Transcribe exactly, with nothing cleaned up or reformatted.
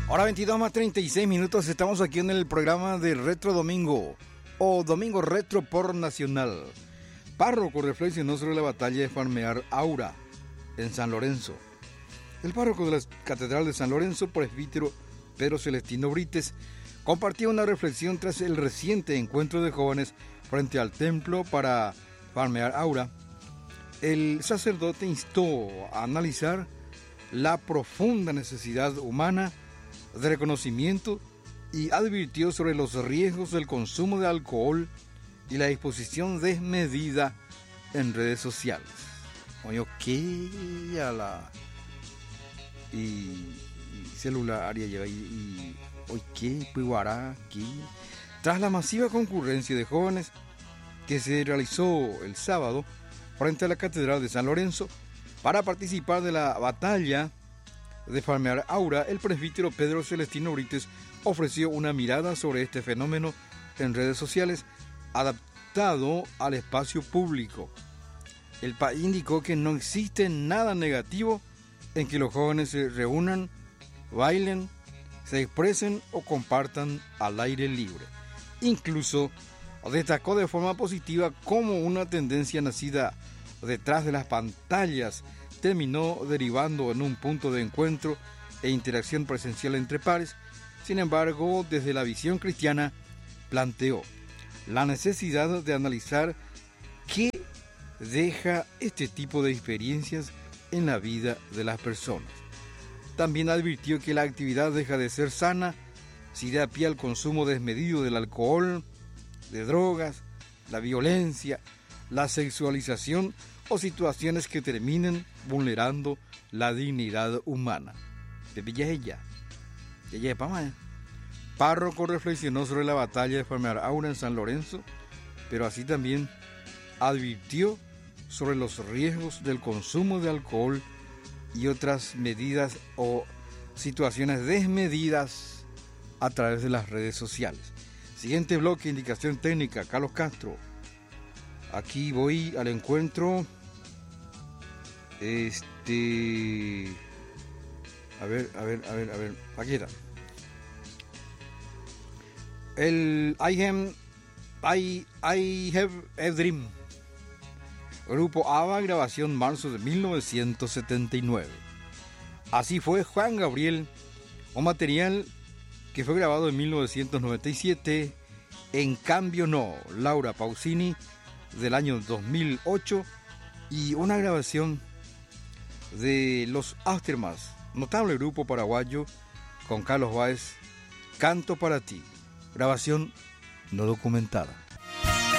Ahora veintidós más treinta y seis minutos, estamos aquí en el programa de Retro Domingo, o Domingo Retro por Nacional. Párroco reflexionó sobre la batalla de farmear Aura en San Lorenzo. El párroco de la Catedral de San Lorenzo, presbítero Pedro Celestino Brites, compartió una reflexión tras el reciente encuentro de jóvenes frente al templo para farmear Aura. El sacerdote instó a analizar la profunda necesidad humana de reconocimiento y advirtió sobre los riesgos del consumo de alcohol y la exposición desmedida en redes sociales. Oye, ¿qué? A la... Y, y celular, y, y, y oye, ¿qué? Puiguará, ¿qué? Tras la masiva concurrencia de jóvenes que se realizó el sábado frente a la Catedral de San Lorenzo para participar de la batalla de farmear Aura, el presbítero Pedro Celestino Brites ofreció una mirada sobre este fenómeno en redes sociales adaptado al espacio público. El país indicó que no existe nada negativo en que los jóvenes se reúnan, bailen, se expresen o compartan al aire libre. Incluso destacó de forma positiva cómo una tendencia nacida detrás de las pantallas terminó derivando en un punto de encuentro e interacción presencial entre pares. Sin embargo, desde la visión cristiana, planteó la necesidad de analizar qué deja este tipo de experiencias en la vida de las personas. También advirtió que la actividad deja de ser sana si da pie al consumo desmedido del alcohol, de drogas, la violencia, la sexualización o situaciones que terminen vulnerando la dignidad humana. Párroco reflexionó sobre la batalla de farmear Aura en San Lorenzo, pero así también advirtió sobre los riesgos del consumo de alcohol y otras medidas o situaciones desmedidas a través de las redes sociales. Siguiente bloque, indicación técnica, Carlos Castro. Aquí voy al encuentro. Este... A ver, a ver, a ver, a ver. Aquí está. El I am... I, I have a dream. Grupo ABBA, grabación marzo de mil novecientos setenta y nueve. Así fue Juan Gabriel, un material que fue grabado en mil novecientos noventa y siete. En cambio no, Laura Pausini, del año dos mil ocho, y una grabación de los Aftermath, notable grupo paraguayo, con Carlos Báez, Canto para ti, grabación no documentada.